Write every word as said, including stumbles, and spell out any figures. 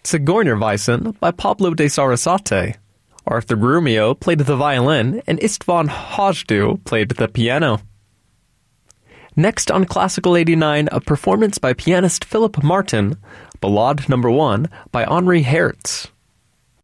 Zigeunerweisen by Pablo de Sarasate. Arthur Grumio played the violin, and István Hajdú played the piano. Next on Classical eighty-nine, a performance by pianist Philip Martin, Ballade Number one by Henri Herz.